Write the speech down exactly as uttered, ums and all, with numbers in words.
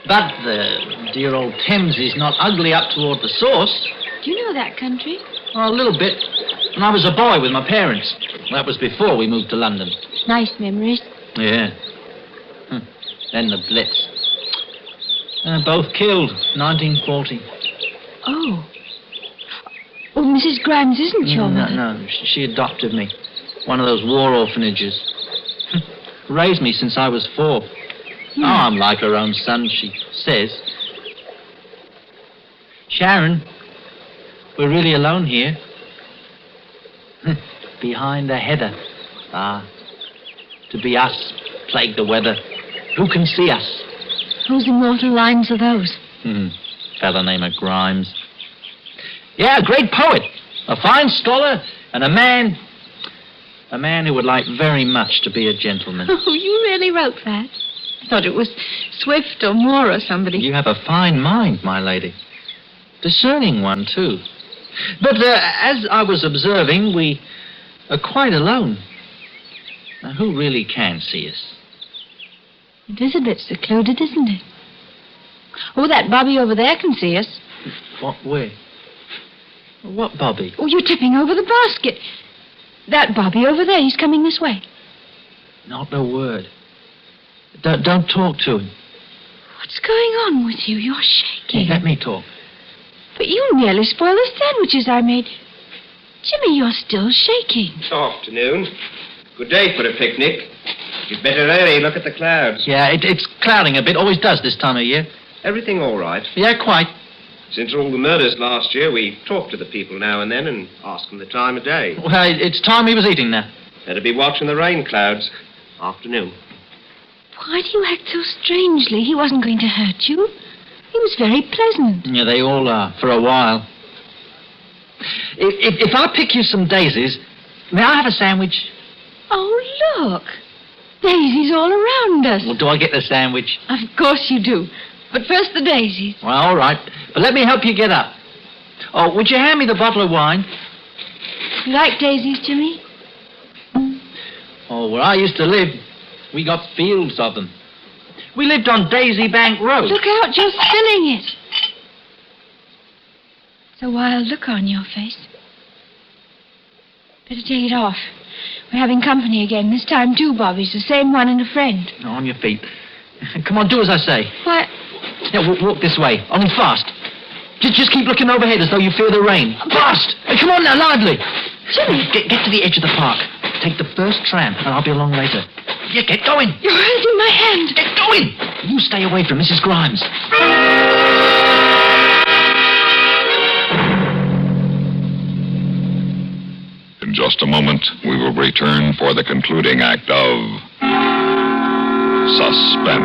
But the dear old Thames is not ugly up toward the source. Do you know that country? Well, a little bit. When I was a boy with my parents. That was before we moved to London. Nice memories. Yeah. Hm. Then the Blitz. Uh, both killed, nineteen forty. Oh. Well, Missus Grimes isn't your no, mother. No, she, she adopted me. One of those war orphanages. Raised me since I was four. Hmm. Oh, I'm like her own son, she says. Sharon, we're really alone here. Behind a heather. Ah, to be us, plague the weather. Who can see us? Whose immortal lines are those? Hmm, fellow named Grimes. Yeah, a great poet. A fine scholar and a man... A man who would like very much to be a gentleman. Oh, you really wrote that? I thought it was Swift or Moore or somebody. You have a fine mind, my lady. Discerning one, too. But uh, as I was observing, we are quite alone. Now, who really can see us? It is a bit secluded, isn't it? Oh, that Bobby over there can see us. What, where? What Bobby? Oh, you're tipping over the basket. That Bobby over there, he's coming this way. Not a word. Don't, don't talk to him. What's going on with you? You're shaking. Let me talk. But you nearly spoiled the sandwiches I made. Jimmy, you're still shaking. Afternoon. Good day for a picnic. You'd better hurry. Look at the clouds. Yeah, it, it's clouding a bit. Always does this time of year. Everything all right? Yeah, quite. Since all the murders last year, we talk to the people now and then and ask them the time of day. Well, it's time he was eating now. Better be watching the rain clouds. Afternoon. Why do you act so strangely? He wasn't going to hurt you. He was very pleasant. Yeah, they all are, for a while. If, if, if I pick you some daisies, may I have a sandwich? Oh, look. Daisies all around us. Well, do I get the sandwich? Of course you do. But first the daisies. Well, all right. But let me help you get up. Oh, would you hand me the bottle of wine? You like daisies, Jimmy? Oh, where I used to live, we got fields of them. We lived on Daisy Bank Road. Look out, you're spilling it. It's a wild look on your face. Better take it off. We're having company again. This time, two Bobbies, the same one and a friend. Oh, on your feet. Come on, do as I say. Why? Yeah, walk, walk this way, only fast. Just, just keep looking overhead as though you fear the rain. Fast! Hey, come on now, lively. Jimmy. Get, get to the edge of the park. Take the first tram, and I'll be along later. Yeah, get going. You're holding my hand. Get going. You stay away from Missus Grimes. In just a moment, we will return for the concluding act of Suspense.